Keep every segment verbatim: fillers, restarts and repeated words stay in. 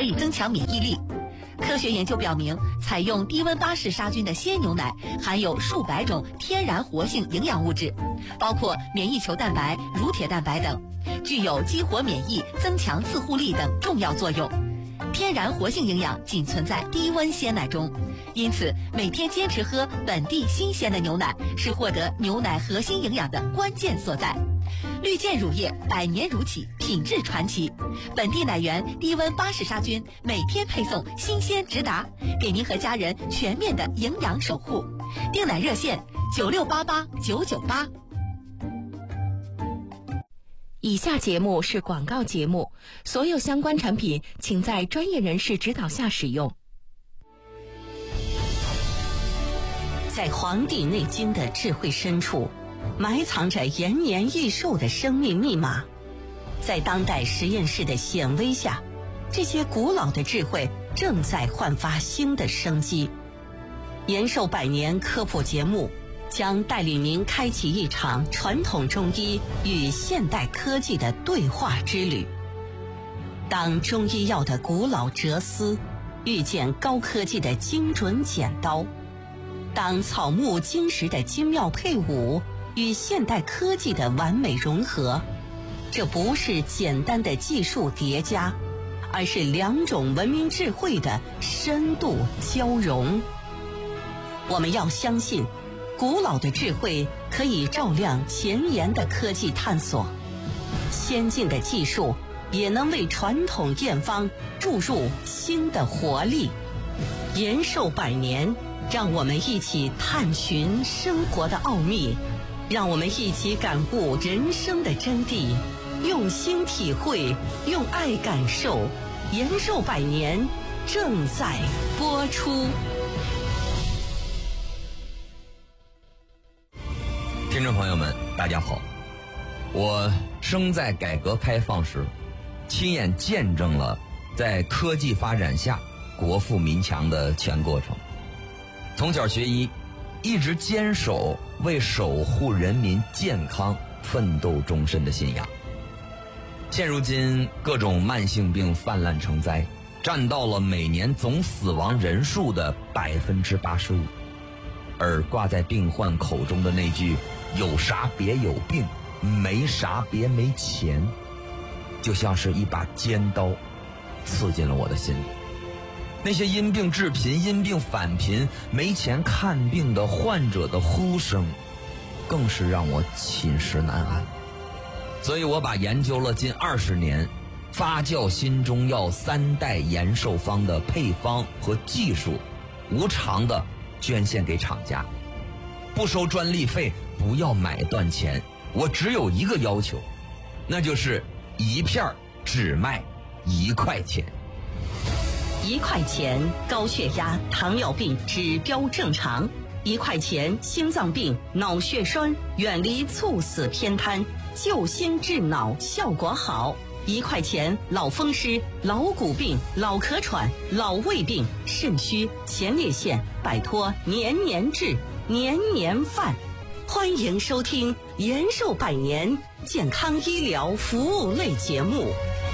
以增强免疫力。科学研究表明，采用低温巴氏杀菌的鲜牛奶含有数百种天然活性营养物质，包括免疫球蛋白、乳铁蛋白等，具有激活免疫、增强自护力等重要作用。天然活性营养仅存在低温鲜奶中，因此每天坚持喝本地新鲜的牛奶是获得牛奶核心营养的关键所在。绿箭乳业百年乳企，品质传奇，本地奶源低温巴氏杀菌，每天配送新鲜直达，给您和家人全面的营养守护。订奶热线九六八八九九八。 以下节目是广告节目，所有相关产品请在专业人士指导下使用。 在《黄帝内经》的智慧深处，埋藏着延年益寿的生命密码。在当代实验室的显微下，这些古老的智慧正在焕发新的生机。延寿百年科普节目将带领您开启一场传统中医与现代科技的对话之旅。当中医药的古老哲思遇见高科技的精准剪刀，当草木金石的精妙配伍与现代科技的完美融合，这不是简单的技术叠加，而是两种文明智慧的深度交融。我们要相信，古老的智慧可以照亮前沿的科技探索，先进的技术也能为传统验方注入新的活力。延寿百年，让我们一起探寻生活的奥秘，让我们一起感悟人生的真谛，用心体会，用爱感受。延寿百年正在播出。 听众朋友们，大家好，我生在改革开放时，亲眼见证了在科技发展下国富民强的全过程。从小学医，一直坚守为守护人民健康奋斗终身的信仰。现如今各种慢性病泛滥成灾，占到了每年总死亡人数的百分之八十五，而挂在病患口中的那句有啥别有病，没啥别没钱，就像是一把尖刀刺进了我的心里。那些因病致贫、因病返贫、没钱看病的患者的呼声，更是让我寝食难安。所以我把研究了近二十年发酵新中药三代延寿方的配方和技术，无偿的捐献给厂家，不收专利费，不要买断钱。我只有一个要求，那就是一片只卖一块钱。 一块钱高血压、糖尿病指标正常，一块钱心脏病、脑血栓远离猝死偏瘫，救心治脑效果好。一块钱老风湿、老骨病、老咳喘、老胃病、肾虚、前列腺，摆脱年年治、年年犯。欢迎收听延寿百年健康医疗服务类节目。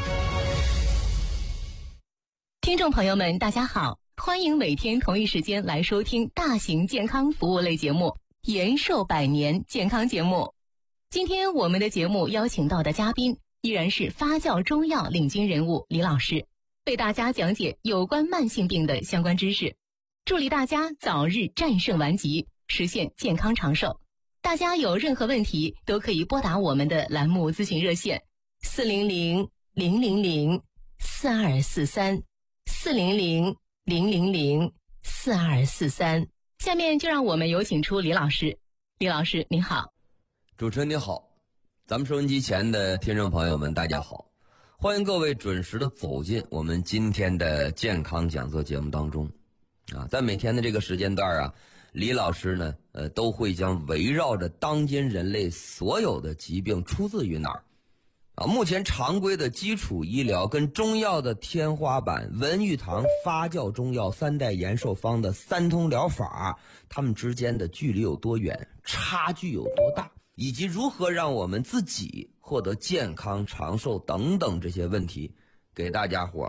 听众朋友们，大家好，欢迎每天同一时间来收听大型健康服务类节目延寿百年健康节目。今天我们的节目邀请到的嘉宾依然是发酵中药领军人物李老师，为大家讲解有关慢性病的相关知识，助力大家早日战胜顽疾，实现健康长寿。大家有任何问题都可以拨打我们的栏目咨询热线四零零零零零四二四三四零零零零零四二四三。下面就让我们有请出李老师。李老师您好。 主持人你好，咱们收音机前的听众朋友们大家好，欢迎各位准时的走进我们今天的健康讲座节目当中啊。在每天的这个时间段啊，李老师呢呃都会将围绕着当今人类所有的疾病出自于哪儿啊，目前常规的基础医疗跟中药的天花板文玉堂发酵中药三代延寿方的三通疗法，它们之间的距离有多远，差距有多大，以及如何让我们自己获得健康长寿等等这些问题，给大家伙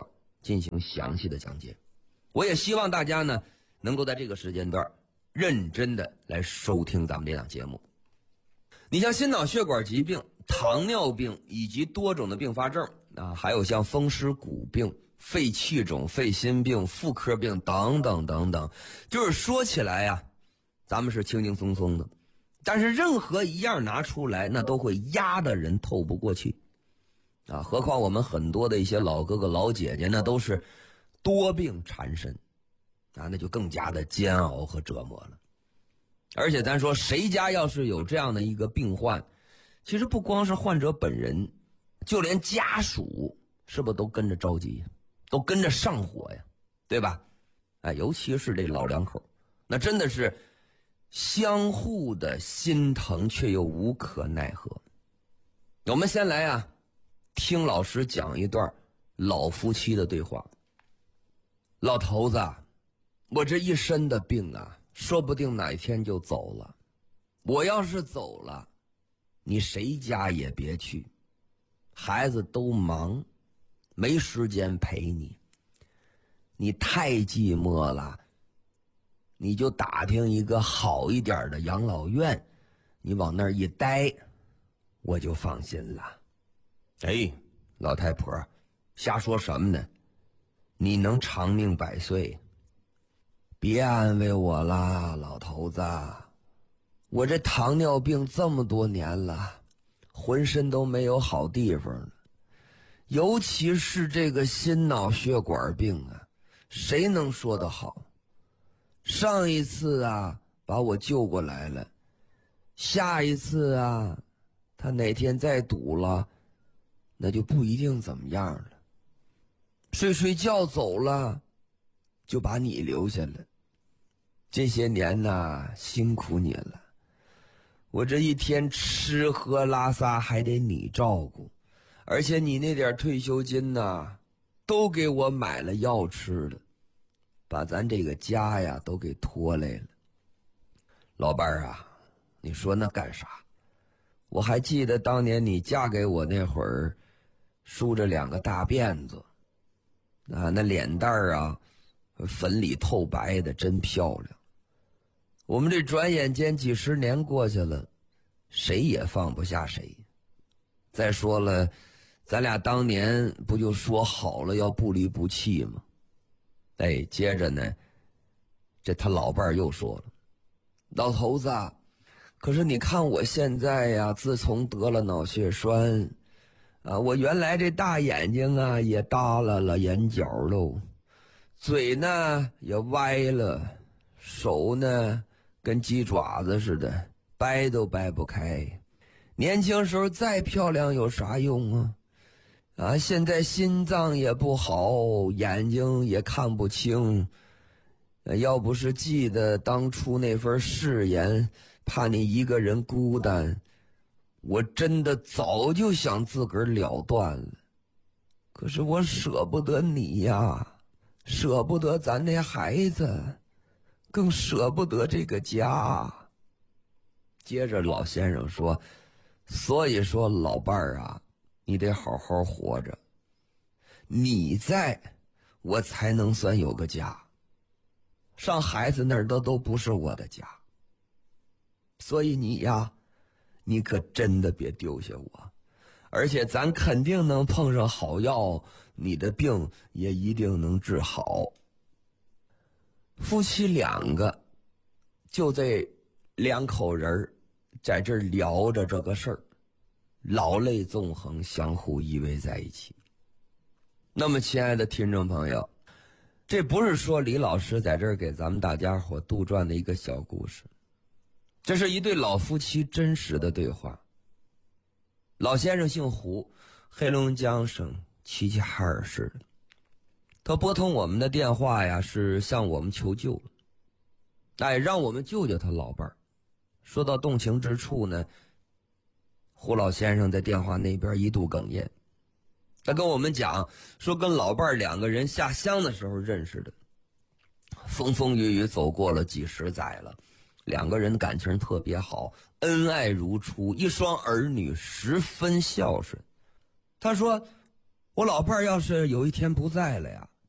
进行详细的讲解。我也希望大家呢能够在这个时间段认真的来收听咱们这档节目。你像心脑血管疾病、糖尿病以及多种的并发症啊，还有像风湿骨病、肺气肿、肺心病、妇科病等等等等，就是说起来呀，咱们是轻轻松松的，但是任何一样拿出来，那都会压得人透不过去啊。何况我们很多的一些老哥哥老姐姐，那都是多病缠身啊，那就更加的煎熬和折磨了。而且咱说谁家要是有这样的一个病患，其实不光是患者本人，就连家属是不是都跟着着急，都跟着上火呀，对吧？哎，尤其是这老两口，那真的是相互的心疼却又无可奈何。我们先来啊听老师讲一段老夫妻的对话。老头子，我这一身的病啊，说不定哪一天就走了。我要是走了，你谁家也别去，孩子都忙，没时间陪你，你太寂寞了，你就打听一个好一点的养老院，你往那儿一待，我就放心了。哎，老太婆，瞎说什么呢？你能长命百岁？别安慰我啦，老头子，我这糖尿病这么多年了，浑身都没有好地方了，尤其是这个心脑血管病啊，谁能说得好？上一次啊把我救过来了，下一次啊他哪天再堵了，那就不一定怎么样了。睡睡觉走了，就把你留下了。这些年呐，辛苦你了，我这一天吃喝拉撒还得你照顾，而且你那点退休金呐，都给我买了药吃了，把咱这个家呀都给拖累了。老伴儿啊，你说那干啥？我还记得当年你嫁给我那会儿，梳着两个大辫子，啊，那脸蛋儿啊，粉里透白的，真漂亮。我们这转眼间几十年过去了，谁也放不下谁。再说了，咱俩当年不就说好了要不离不弃吗？哎，接着呢，这他老伴儿又说了，老头子，可是你看我现在呀，自从得了脑血栓啊，我原来这大眼睛啊也耷拉了眼角喽，嘴呢也歪了，手呢跟鸡爪子似的，掰都掰不开。年轻时候再漂亮有啥用啊？啊，现在心脏也不好，眼睛也看不清。要不是记得当初那份誓言，怕你一个人孤单，我真的早就想自个儿了断了。可是我舍不得你呀，舍不得咱那孩子，更舍不得这个家。接着老先生说，所以说老伴儿啊，你得好好活着，你在我才能算有个家，上孩子那儿的都不是我的家。所以你呀，你可真的别丢下我，而且咱肯定能碰上好药，你的病也一定能治好。夫妻两个就这两口人在这儿聊着这个事儿，老泪纵横，相互依偎在一起。那么亲爱的听众朋友，这不是说李老师在这儿给咱们大家伙杜撰的一个小故事，这是一对老夫妻真实的对话。老先生姓胡，黑龙江省齐齐哈尔市的。他拨通我们的电话呀，是向我们求救了，哎，让我们救救他老伴儿。说到动情之处呢，胡老先生在电话那边一度哽咽。他跟我们讲说，跟老伴儿两个人下乡的时候认识的，风风雨雨走过了几十载了，两个人感情特别好，恩爱如初，一双儿女十分孝顺。他说，我老伴儿要是有一天不在了呀，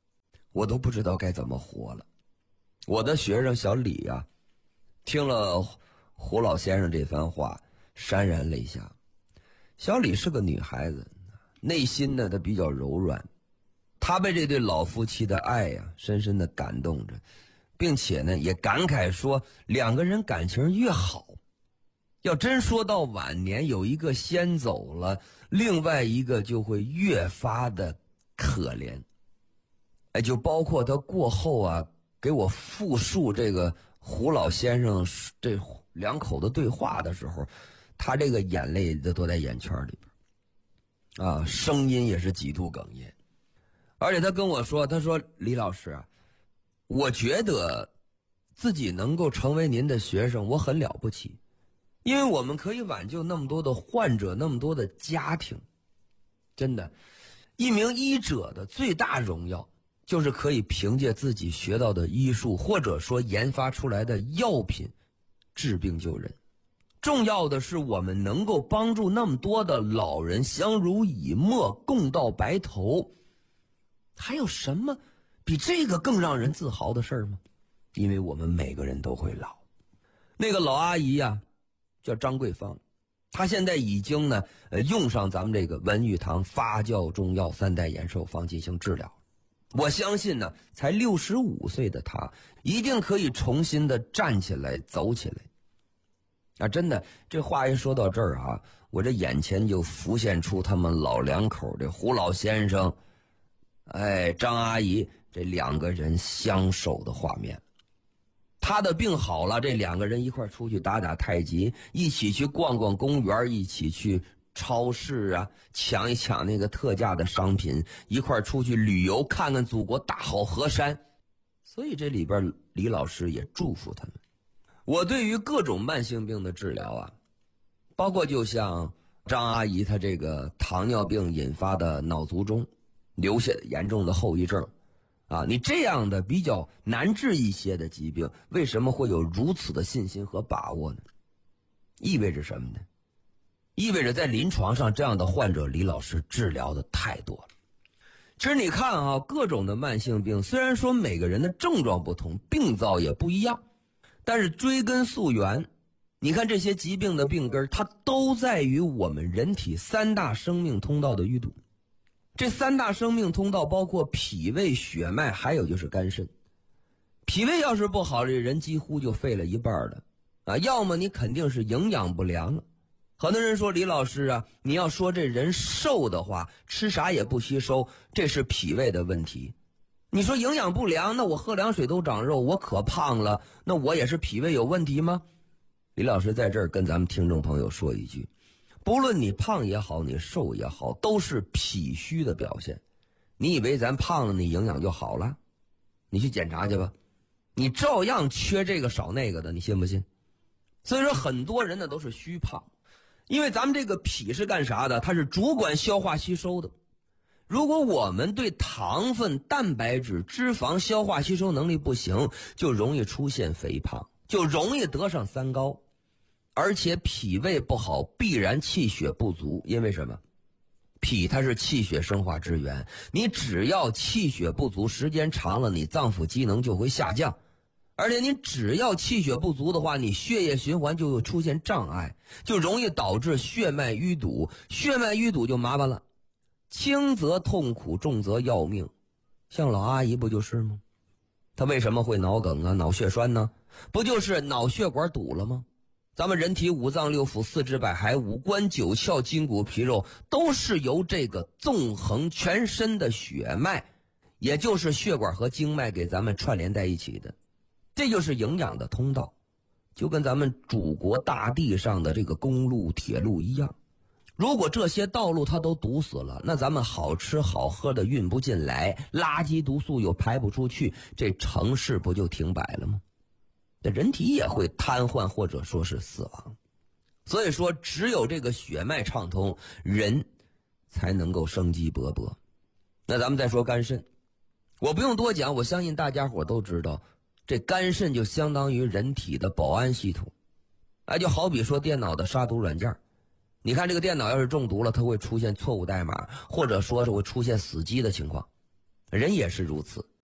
我都不知道该怎么活了。我的学生小李呀、啊，听了胡老先生这番话，潸然泪下。小李是个女孩子，内心呢她比较柔软，她被这对老夫妻的爱呀、啊、深深的感动着，并且呢也感慨说，两个人感情越好，要真说到晚年有一个先走了，另外一个就会越发的可怜。哎，就包括他过后啊给我复述这个胡老先生这两口子对话的时候，他这个眼泪都在眼圈里边啊，声音也是几度哽咽。而且他跟我说，他说李老师啊，我觉得自己能够成为您的学生，我很了不起，因为我们可以挽救那么多的患者，那么多的家庭。真的，一名医者的最大荣耀就是可以凭借自己学到的医术，或者说研发出来的药品治病救人。重要的是我们能够帮助那么多的老人相濡以沫，共到白头。还有什么比这个更让人自豪的事儿吗？因为我们每个人都会老。那个老阿姨呀、啊，叫张桂芳，她现在已经呢呃用上咱们这个文玉堂发酵中药三代延寿方进行治疗。我相信呢，才六十五岁的她一定可以重新的站起来走起来。啊，真的，这话一说到这儿啊，我这眼前就浮现出他们老两口，这胡老先生哎张阿姨这两个人相守的画面。他的病好了，这两个人一块出去打打太极，一起去逛逛公园，一起去超市啊抢一抢那个特价的商品，一块出去旅游，看看祖国大好河山。所以这里边李老师也祝福他们。我对于各种慢性病的治疗啊，包括就像张阿姨她这个糖尿病引发的脑卒中留下的严重的后遗症啊，你这样的比较难治一些的疾病，为什么会有如此的信心和把握呢？意味着什么呢？意味着在临床上这样的患者李老师治疗的太多了。其实你看啊，各种的慢性病虽然说每个人的症状不同，病灶也不一样，但是追根溯源，你看这些疾病的病根，它都在于我们人体三大生命通道的淤堵。这三大生命通道包括脾胃、血脉，还有就是肝肾。脾胃要是不好，这人几乎就废了一半了啊！要么你肯定是营养不良了。很多人说李老师啊，你要说这人瘦的话，吃啥也不吸收，这是脾胃的问题。你说营养不良，那我喝凉水都长肉，我可胖了，那我也是脾胃有问题吗？李老师在这儿跟咱们听众朋友说一句，不论你胖也好，你瘦也好，都是脾虚的表现。你以为咱胖了你营养就好了？你去检查去吧，你照样缺这个少那个的，你信不信？所以说很多人呢都是虚胖，因为咱们这个脾是干啥的？它是主管消化吸收的。如果我们对糖分、蛋白质、脂肪消化吸收能力不行，就容易出现肥胖，就容易得上三高。而且脾胃不好必然气血不足，因为什么？脾它是气血生化之源，你只要气血不足，时间长了你脏腑机能就会下降，而且你只要气血不足的话，你血液循环就会出现障碍，就容易导致血脉淤堵，血脉淤堵就麻烦了，轻则痛苦，重则要命。像老阿姨不就是吗？她为什么会脑梗啊、脑血栓呢？不就是脑血管堵了吗？咱们人体五脏六腑四肢百骸五官九窍筋骨皮肉都是由这个纵横全身的血脉，也就是血管和经脉给咱们串联在一起的，这就是营养的通道，就跟咱们祖国大地上的这个公路铁路一样。如果这些道路它都堵死了，那咱们好吃好喝的运不进来，垃圾毒素又排不出去，这城市不就停摆了吗？这人体也会瘫痪或者说是死亡。所以说只有这个血脉畅通，人才能够生机勃勃。那咱们再说肝肾，我不用多讲，我相信大家伙都知道，这肝肾就相当于人体的保安系统。哎，就好比说电脑的杀毒软件，你看这个电脑要是中毒了，它会出现错误代码，或者说是会出现死机的情况。人也是如此，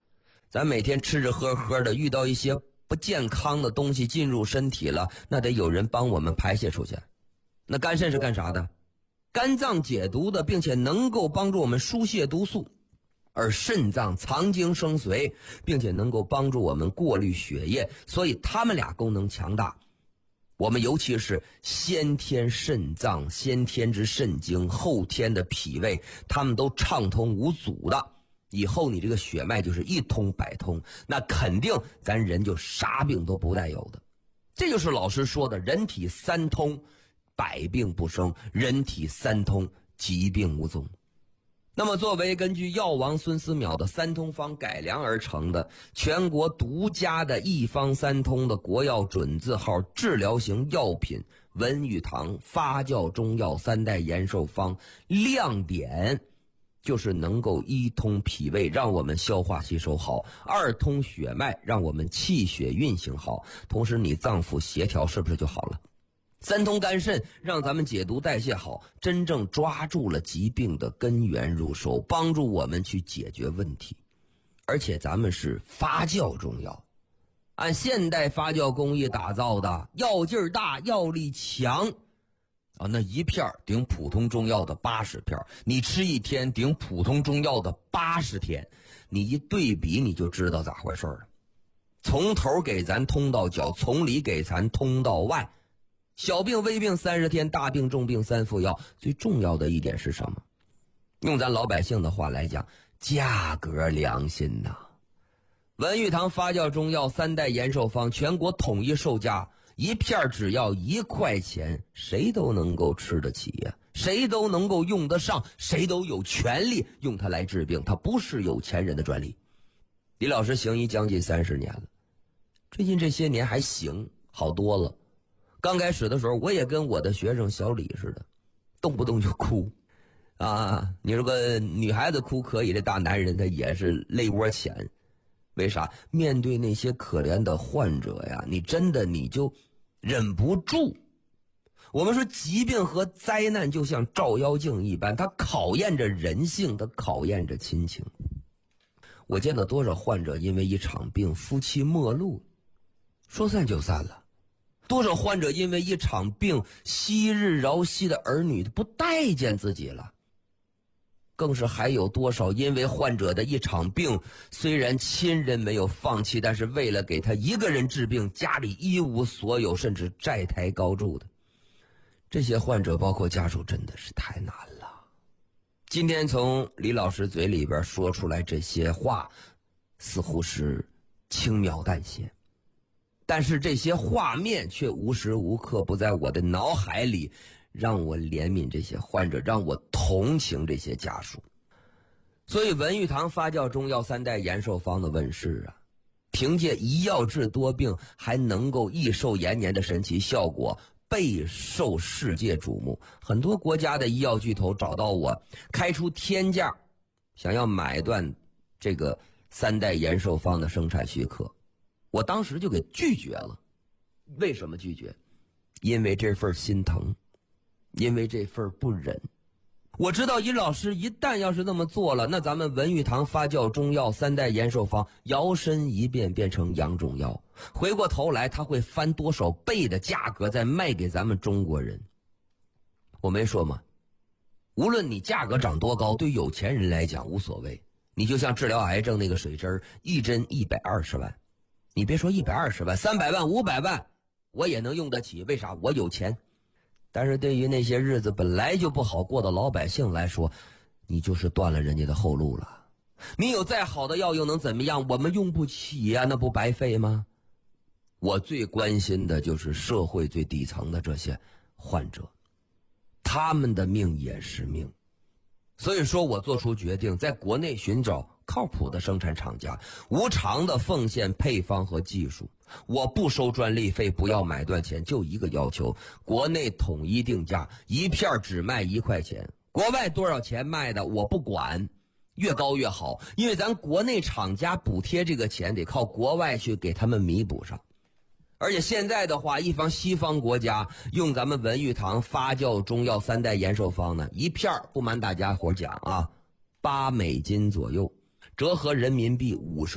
咱每天吃吃喝喝的，遇到一些不健康的东西进入身体了，那得有人帮我们排泄出去。那肝肾是干啥的？肝脏解毒的，并且能够帮助我们疏泄毒素，而肾脏藏精生髓，并且能够帮助我们过滤血液，所以它们俩功能强大。我们尤其是先天肾脏、先天之肾经、后天的脾胃，它们都畅通无阻的，以后你这个血脉就是一通百通，那肯定咱人就啥病都不带有的。这就是老师说的人体三通，百病不生，人体三通，疾病无踪。那么作为根据药王孙思邈的三通方改良而成的全国独家的一方三通的国药准字号治疗型药品文玉堂发酵中药三代延寿方，亮点就是能够一通脾胃，让我们消化吸收好；二通血脉，让我们气血运行好，同时你脏腑协调是不是就好了？三通肝肾，让咱们解毒代谢好，真正抓住了疾病的根源入手，帮助我们去解决问题。而且咱们是发酵中药，按现代发酵工艺打造的，药劲儿大，药力强啊，那一片顶普通中药的八十片，你吃一天顶普通中药的八十天，你一对比你就知道咋回事了。从头给咱通到脚，从里给咱通到外。小病微病三十天，大病重病三副药。最重要的一点是什么？用咱老百姓的话来讲，价格良心呐！文玉堂发酵中药三代延寿方全国统一售价，一片只要一块钱，谁都能够吃得起呀、啊，谁都能够用得上，谁都有权利用它来治病，它不是有钱人的专利。李老师行医将近三十年了，最近这些年还行，好多了。刚开始的时候，我也跟我的学生小李似的，动不动就哭啊！你说个女孩子哭可以，这大男人他也是泪窝浅。为啥？面对那些可怜的患者呀，你真的你就忍不住。我们说疾病和灾难就像照妖镜一般，它考验着人性，它考验着亲情。我见到多少患者因为一场病夫妻陌路，说散就散了。多少患者因为一场病昔日朝夕的儿女不待见自己了，更是还有多少因为患者的一场病，虽然亲人没有放弃，但是为了给他一个人治病，家里一无所有，甚至债台高筑的。这些患者包括家属真的是太难了。今天从李老师嘴里边说出来这些话，似乎是轻描淡写，但是这些画面却无时无刻不在我的脑海里，让我怜悯这些患者，让我同情这些家属。所以文玉堂发酵中药三代延寿方的问世啊，凭借一药治多病，还能够益寿延年的神奇效果，备受世界瞩目。很多国家的医药巨头找到我，开出天价，想要买断这个三代延寿方的生产许可。我当时就给拒绝了。为什么拒绝？因为这份心疼，因为这份不忍。我知道尹老师一旦要是那么做了，那咱们文玉堂发酵中药三代延寿方摇身一变变成洋中药，回过头来他会翻多少倍的价格再卖给咱们中国人。我没说吗？无论你价格涨多高，对有钱人来讲无所谓。你就像治疗癌症那个水针，一针一百二十万，你别说一百二十万，三百万、五百万，我也能用得起。为啥？我有钱。但是对于那些日子本来就不好过的老百姓来说，你就是断了人家的后路了。你有再好的药又能怎么样？我们用不起呀、啊，那不白费吗？我最关心的就是社会最底层的这些患者，他们的命也是命。所以说我做出决定，在国内寻找靠谱的生产厂家，无偿的奉献配方和技术。我不收专利费，不要买断钱，就一个要求：国内统一定价，一片只卖一块钱。国外多少钱卖的我不管，越高越好，因为咱国内厂家补贴这个钱得靠国外去给他们弥补上。而且现在的话，一方西方国家用咱们文玉堂发酵中药三代延寿方呢，一片不瞒大家伙讲啊，八美金左右，折合人民币五十。